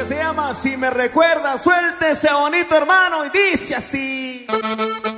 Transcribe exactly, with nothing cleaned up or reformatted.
que se llama Si Me Recuerda. Suelte ese bonito, hermano, y dice así.